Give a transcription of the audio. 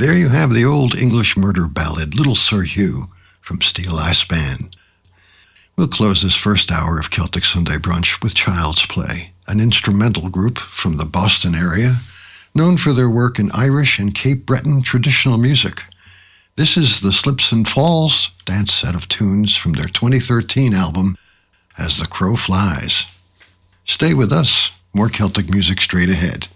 There you have the old English murder ballad, Little Sir Hugh, from Steel Eye Span. We'll close this first hour of Celtic Sunday Brunch with Child's Play, an instrumental group from the Boston area, known for their work in Irish and Cape Breton traditional music. This is the Slips and Falls dance set of tunes from their 2013 album, As the Crow Flies. Stay with us, more Celtic music straight ahead.